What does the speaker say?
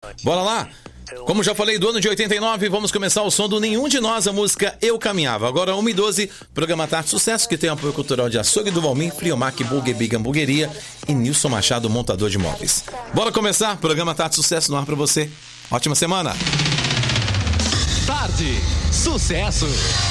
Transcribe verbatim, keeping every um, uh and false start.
Bora lá? Como já falei, do ano de oitenta e nove, vamos começar o som do Nenhum de Nós, a música Eu Caminhava. Agora, uma e doze, programa Tarde Sucesso, que tem apoio cultural de Açougue do Valmir, Friomac, Burger Big Hamburgueria e Nilson Machado, montador de móveis. Bora começar? Programa Tarde Sucesso no ar pra você. Ótima semana! Tarde Sucesso.